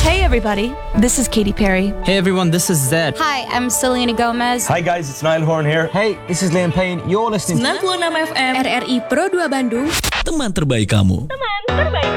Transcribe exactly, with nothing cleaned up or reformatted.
Hey everybody, this is Katy Perry. Hey everyone, this is Zed. Hi, I'm Selena Gomez. Hi guys, it's Niall Horn here. Hey, this is Liam Payne. You're listening sembilan puluh enam F M R R I Pro dua Bandung. Teman terbaik kamu. Teman terbaik